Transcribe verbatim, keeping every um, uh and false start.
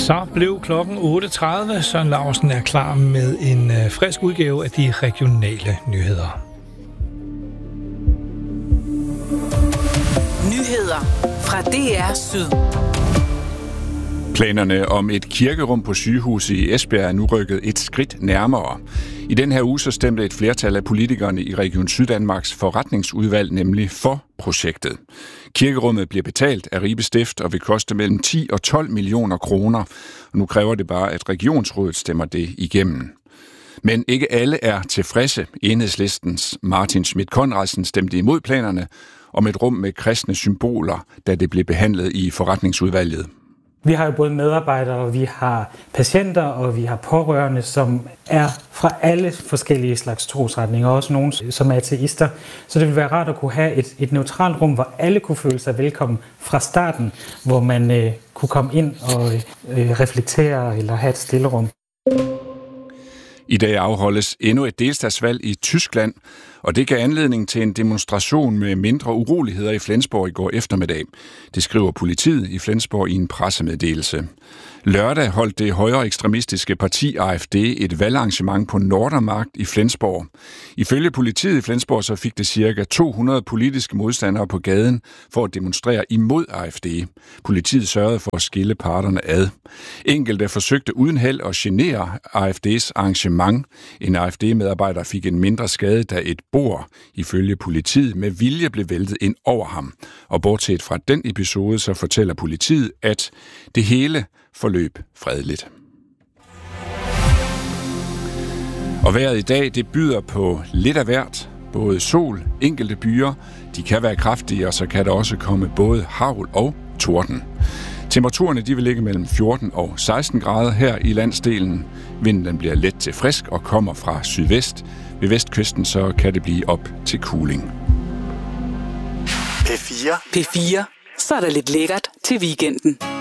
Så blev klokken otte tredive. Søren Laursen er klar med en øh, frisk udgave af de regionale nyheder. Nyheder fra D R Syd. Planerne om et kirkerum på sygehuset i Esbjerg er nu rykket et skridt nærmere. I den her uge så stemte et flertal af politikerne i Region Syddanmarks forretningsudvalg nemlig for projektet. Kirkerummet bliver betalt af Ribe Stift og vil koste mellem ti og tolv millioner kroner. Og nu kræver det bare, at regionsrådet stemmer det igennem. Men ikke alle er tilfredse. Enhedslistens Martin Schmidt-Konradsen stemte imod planerne om et rum med kristne symboler, da det blev behandlet i forretningsudvalget. Vi har jo både medarbejdere, vi har patienter og vi har pårørende, som er fra alle forskellige slags trosretninger, også nogle som er ateister. Så det vil være rart at kunne have et, et neutralt rum, hvor alle kunne føle sig velkommen fra starten, hvor man øh, kunne komme ind og øh, reflektere eller have et stillerum. I dag afholdes endnu et delstatsvalg i Tyskland, og det gav anledning til en demonstration med mindre uroligheder i Flensborg i går eftermiddag. Det skriver politiet i Flensborg i en pressemeddelelse. Lørdag holdt det højre ekstremistiske parti A F D et valgarrangement på Nordermarkt i Flensborg. Ifølge politiet i Flensborg så fik det cirka to hundrede politiske modstandere på gaden for at demonstrere imod A F D. Politiet sørgede for at skille parterne ad. Enkelte forsøgte uden held at genere A F D's arrangement. En A F D-medarbejder fik en mindre skade, da et bord, ifølge politiet, med vilje blev væltet ind over ham. Og bortset fra den episode, så fortæller politiet, at det hele forløb fredeligt. Og vejret i dag, det byder på lidt af hvert. Både sol, enkelte byer, de kan være kraftige, og så kan der også komme både hagl og torden. Temperaturerne de vil ligge mellem fjorten og seksten grader her i landsdelen. Vinden bliver let til frisk og kommer fra sydvest. Ved vestkysten så kan det blive op til kuling. P fire. P fire. Så er der lidt lækkert til weekenden.